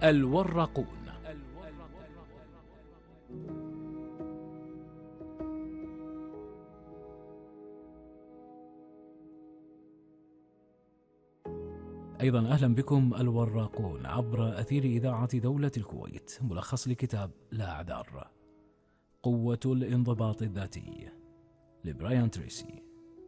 الوراقون. أيضا أهلا بكم الوراقون عبر أثير إذاعة دولة الكويت. ملخص لكتاب لا أعذار، قوة الانضباط الذاتي لبرايان تريسي.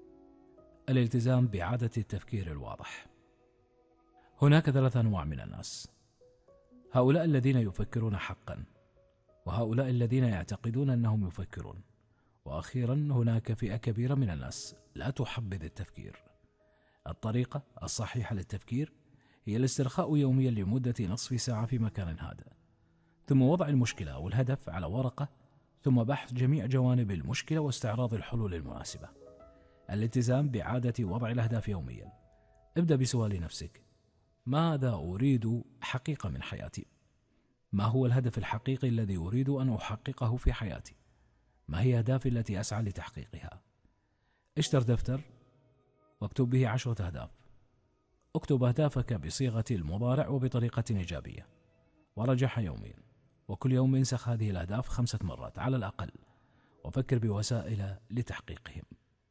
الالتزام بعادة التفكير الواضح. هناك 3 أنواع من الناس: هؤلاء الذين يفكرون حقا، وهؤلاء الذين يعتقدون أنهم يفكرون، وأخيرا هناك فئة كبيرة من الناس لا تحبذ التفكير. الطريقة الصحيحة للتفكير هي الاسترخاء يوميا لمدة نصف ساعة في مكان هادئ، ثم وضع المشكلة أو الهدف على ورقة، ثم بحث جميع جوانب المشكلة واستعراض الحلول المناسبة. الالتزام بعادة وضع الأهداف يوميا. ابدأ بسؤال نفسك: ماذا أريد حقيقة من حياتي؟ ما هو الهدف الحقيقي الذي أريد أن أحققه في حياتي؟ ما هي أهدافي التي أسعى لتحقيقها؟ اشتر دفتر واكتب به 10 أهداف. اكتب أهدافك بصيغة المضارع وبطريقة إيجابية، وراجعها يوميا، وكل يوم انسخ هذه الأهداف 5 مرات على الأقل، وفكر بوسائل لتحقيقهم.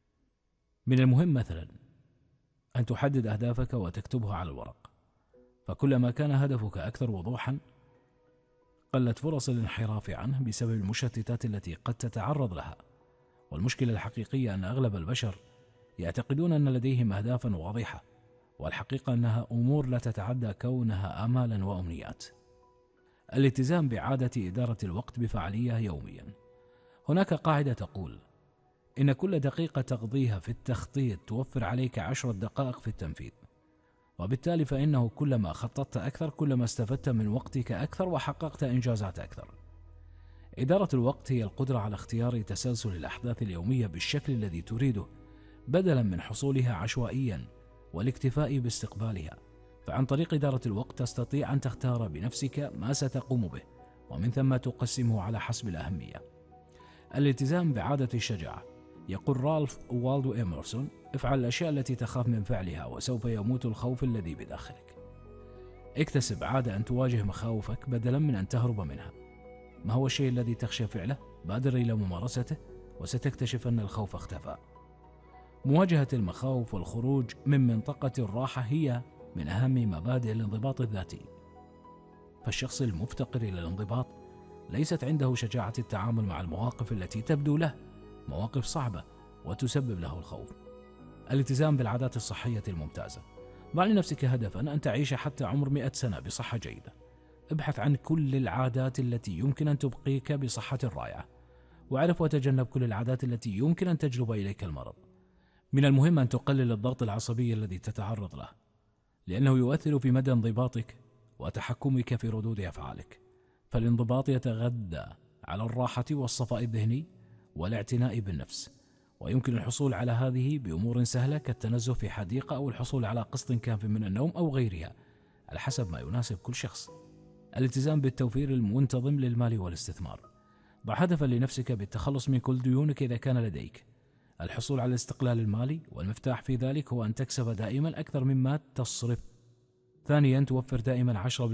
من المهم مثلا أن تحدد أهدافك وتكتبها على الورق، فكلما كان هدفك أكثر وضوحا قلت فرص الانحراف عنه بسبب المشتتات التي قد تتعرض لها. والمشكلة الحقيقية أن أغلب البشر يعتقدون أن لديهم أهدافا واضحة، والحقيقة أنها أمور لا تتعدى كونها آمالا وأمنيات. الالتزام بعادة إدارة الوقت بفعالية يوميا. هناك قاعدة تقول إن كل دقيقة تقضيها في التخطيط توفر عليك 10 دقائق في التنفيذ، وبالتالي فإنه كلما خططت أكثر كلما استفدت من وقتك أكثر وحققت إنجازات أكثر. إدارة الوقت هي القدرة على اختيار تسلسل الأحداث اليومية بالشكل الذي تريده، بدلا من حصولها عشوائيا والاكتفاء باستقبالها. فعن طريق إدارة الوقت تستطيع أن تختار بنفسك ما ستقوم به، ومن ثم تقسمه على حسب الأهمية. الالتزام بعادة الشجاعة. يقول رالف والدو إيمرسون: افعل الأشياء التي تخاف من فعلها وسوف يموت الخوف الذي بداخلك. اكتسب عادة أن تواجه مخاوفك بدلا من أن تهرب منها. ما هو الشيء الذي تخشى فعله؟ بادر إلى ممارسته وستكتشف أن الخوف اختفى. مواجهة المخاوف والخروج من منطقة الراحة هي من أهم مبادئ الانضباط الذاتي. فالشخص المفتقر إلى الانضباط ليست عنده شجاعة التعامل مع المواقف التي تبدو له مواقف صعبة وتسبب له الخوف. الالتزام بالعادات الصحية الممتازة. ضع لنفسك هدفا أن تعيش حتى عمر 100 سنة بصحة جيدة. ابحث عن كل العادات التي يمكن أن تبقيك بصحة رائعة، واعرف وتجنب كل العادات التي يمكن أن تجلب إليك المرض. من المهم أن تقلل الضغط العصبي الذي تتعرض له، لأنه يؤثر في مدى انضباطك وتحكمك في ردود أفعالك. فالانضباط يتغذى على الراحة والصفاء الذهني والاعتناء بالنفس، ويمكن الحصول على هذه بأمور سهلة كالتنزه في حديقة أو الحصول على قسط كاف من النوم أو غيرها على حسب ما يناسب كل شخص. الالتزام بالتوفير المنتظم للمال والاستثمار. ضع هدفا لنفسك بالتخلص من كل ديونك إذا كان لديك، الحصول على الاستقلال المالي، والمفتاح في ذلك هو أن تكسب دائما أكثر مما تصرف. ثانيا، توفر دائما 10%